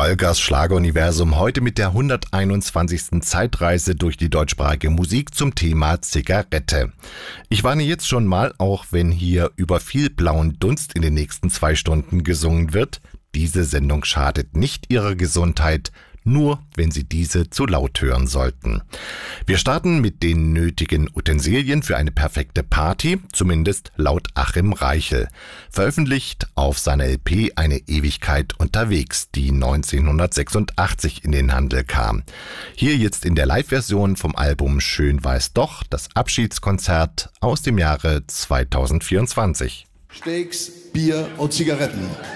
Olgas Schlageruniversum heute mit der 121. Zeitreise durch die deutschsprachige Musik zum Thema Zigarette. Ich warne jetzt schon mal, auch wenn hier über viel blauen Dunst in den nächsten 2 Stunden gesungen wird, diese Sendung schadet nicht Ihrer Gesundheit, nur wenn Sie diese zu laut hören sollten. Wir starten mit den nötigen Utensilien für eine perfekte Party, zumindest laut Achim Reichel. Veröffentlicht auf seiner LP Eine Ewigkeit unterwegs, die 1986 in den Handel kam. Hier jetzt in der Live-Version vom Album Schön weiß doch, das Abschiedskonzert aus dem Jahre 2024. Steaks, Bier und Zigaretten.